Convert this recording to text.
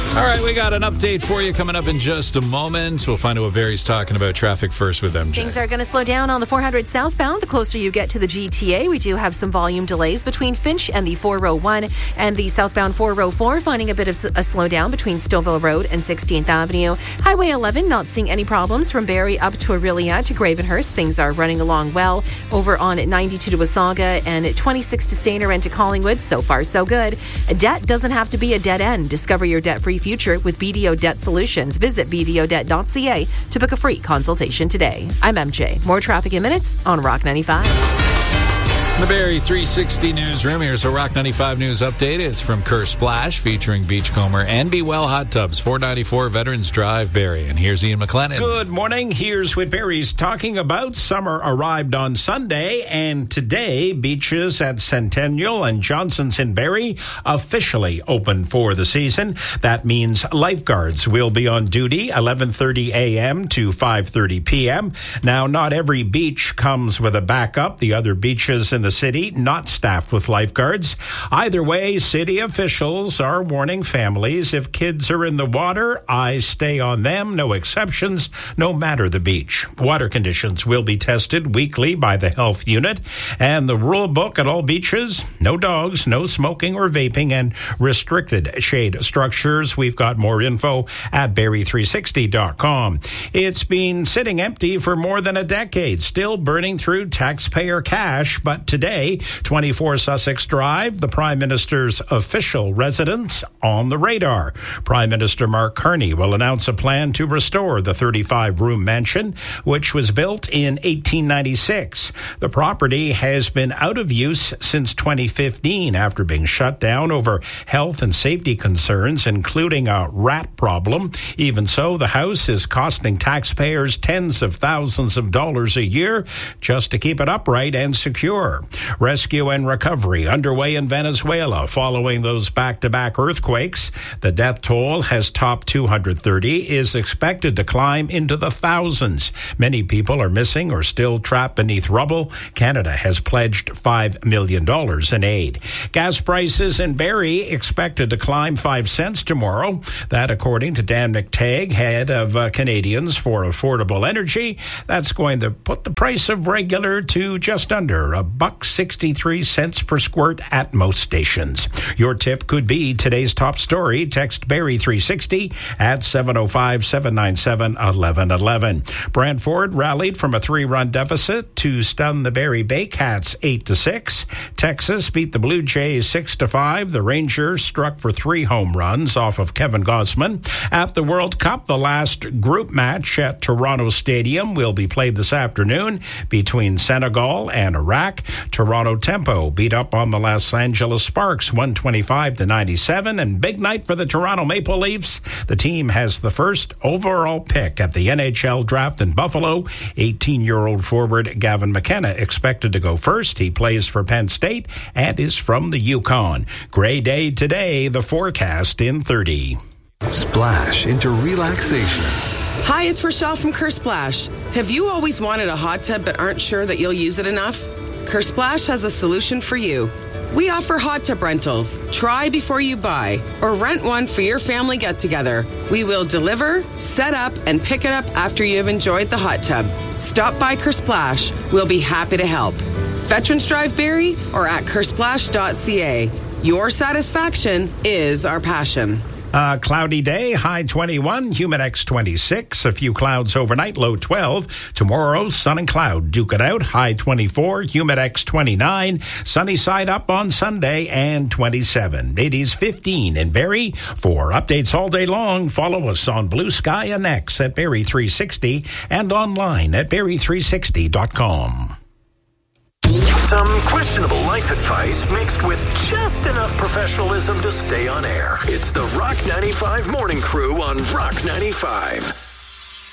All right, we got an update for you coming up in just a moment. We'll find out what Barry's talking about. Traffic first with MJ. Things are going to slow down on the 400 southbound. The closer you get to the GTA, we do have some volume delays between Finch and the 401 and the southbound 404, finding a bit of a slowdown between Stouffville Road and 16th Avenue. Highway 11, not seeing any problems from Barrie up to Aurelia to Gravenhurst. Things are running along well. Over on 92 to Wasaga and 26 to Stayner and to Collingwood. So far, so good. A debt doesn't have to be a dead end. Discover your debt-free future with BDO Debt Solutions. Visit bdodebt.ca to book a free consultation today. I'm MJ. More traffic in minutes on Rock 95. The Barrie 360 newsroom. Here's a Rock 95 news update. It's from Kerr Splash, featuring Beachcomber and Be Well Hot Tubs, 494 Veterans Drive, Barrie. And here's Ian McLennan. Good morning. Here's what Barrie's talking about. Summer arrived on Sunday, and today, beaches at Centennial and Johnson's in Barrie officially open for the season. That means lifeguards will be on duty 11:30 a.m. to 5:30 p.m. Now, not every beach comes with a backup. The other beaches in the city not staffed with lifeguards. Either way, city officials are warning families if kids are in the water, eyes stay on them, no exceptions, no matter the beach. Water conditions will be tested weekly by the health unit, and the rule book at all beaches: no dogs, no smoking or vaping, and restricted shade structures. We've got more info at Barrie360.com. It's been sitting empty for more than a decade, still burning through taxpayer cash, but today, 24 Sussex Drive, the Prime Minister's official residence, on the radar. Prime Minister Mark Carney will announce a plan to restore the 35-room mansion, which was built in 1896. The property has been out of use since 2015 after being shut down over health and safety concerns, including a rat problem. Even so, the house is costing taxpayers tens of thousands of dollars a year just to keep it upright and secure. Rescue and recovery underway in Venezuela following those back-to-back earthquakes. The death toll has topped 230, is expected to climb into the thousands. Many people are missing or still trapped beneath rubble. Canada has pledged $5 million in aid. Gas prices in Barrie expected to climb 5 cents tomorrow. That, according to Dan McTagg, head of Canadians for Affordable Energy. That's going to put the price of regular to just under $1.63 per squirt at most stations. Your tip could be today's top story. Text Barrie360 at 705-797-1111. Brantford rallied from a 3-run deficit to stun the Barrie Baycats 8-6. Texas beat the Blue Jays 6-5. The Rangers struck for 3 home runs off of Kevin Gausman. At the World Cup, the last group match at Toronto Stadium will be played this afternoon between Senegal and Iraq. Toronto Tempo beat up on the Los Angeles Sparks 125-97, and big night for the Toronto Maple Leafs. The team has the first overall pick at the NHL draft in Buffalo. 18-year-old forward Gavin McKenna expected to go first. He plays for Penn State and is from the Yukon. Gray day today, the forecast in 30. Splash into relaxation. Hi, it's Rochelle from Kerr Splash. Have you always wanted a hot tub but aren't sure that you'll use it enough? Kerr Splash has a solution for you. We offer hot tub rentals. Try before you buy, or rent one for your family get-together. We will deliver, set up, and pick it up after you have enjoyed the hot tub. Stop by Kerr Splash. We'll be happy to help. Veterans Drive Barrie or at kersplash.ca. Your satisfaction is our passion. Cloudy day, high 21, Humidex 26, a few clouds overnight, low 12. Tomorrow, sun and cloud, duke it out, high 24, Humidex 29, sunny side up on Sunday, and 27. It is 15 in Barrie. For updates all day long, follow us on Blue Sky and X at Barrie360 and online at Barrie360.com. Some questionable life advice mixed with just enough professionalism to stay on air. It's the Rock 95 Morning Crew on Rock 95.